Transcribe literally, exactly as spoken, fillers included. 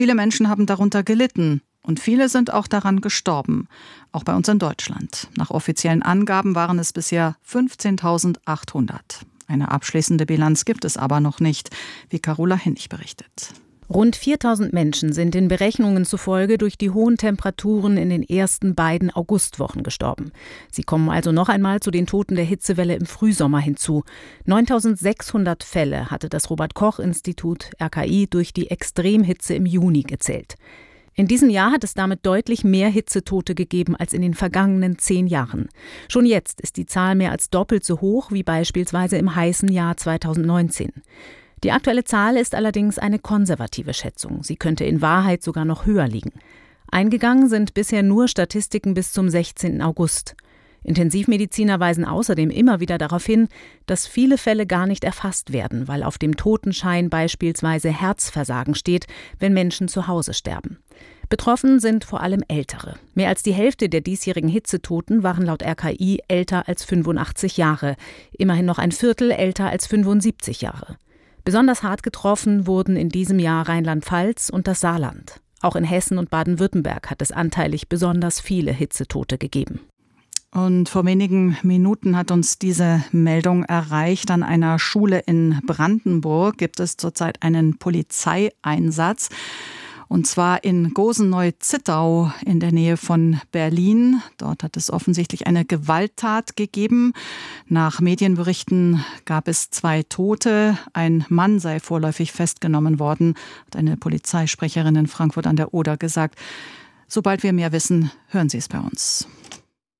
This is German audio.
Viele Menschen haben darunter gelitten und viele sind auch daran gestorben, auch bei uns in Deutschland. Nach offiziellen Angaben waren es bisher fünfzehntausendachthundert. Eine abschließende Bilanz gibt es aber noch nicht, wie Carola Hennig berichtet. Rund viertausend Menschen sind den Berechnungen zufolge durch die hohen Temperaturen in den ersten beiden Augustwochen gestorben. Sie kommen also noch einmal zu den Toten der Hitzewelle im Frühsommer hinzu. neuntausendsechshundert Fälle hatte das Robert-Koch-Institut R K I durch die Extremhitze im Juni gezählt. In diesem Jahr hat es damit deutlich mehr Hitzetote gegeben als in den vergangenen zehn Jahren. Schon jetzt ist die Zahl mehr als doppelt so hoch wie beispielsweise im heißen Jahr zweitausendneunzehn. Die aktuelle Zahl ist allerdings eine konservative Schätzung. Sie könnte in Wahrheit sogar noch höher liegen. Eingegangen sind bisher nur Statistiken bis zum sechzehnten August. Intensivmediziner weisen außerdem immer wieder darauf hin, dass viele Fälle gar nicht erfasst werden, weil auf dem Totenschein beispielsweise Herzversagen steht, wenn Menschen zu Hause sterben. Betroffen sind vor allem Ältere. Mehr als die Hälfte der diesjährigen Hitzetoten waren laut R K I älter als fünfundachtzig Jahre. Immerhin noch ein Viertel älter als fünfundsiebzig Jahre. Besonders hart getroffen wurden in diesem Jahr Rheinland-Pfalz und das Saarland. Auch in Hessen und Baden-Württemberg hat es anteilig besonders viele Hitzetote gegeben. Und vor wenigen Minuten hat uns diese Meldung erreicht. An einer Schule in Brandenburg gibt es zurzeit einen Polizeieinsatz. Und zwar in Gosenau-Zittau in der Nähe von Berlin. Dort hat es offensichtlich eine Gewalttat gegeben. Nach Medienberichten gab es zwei Tote. Ein Mann sei vorläufig festgenommen worden, hat eine Polizeisprecherin in Frankfurt an der Oder gesagt. Sobald wir mehr wissen, hören Sie es bei uns.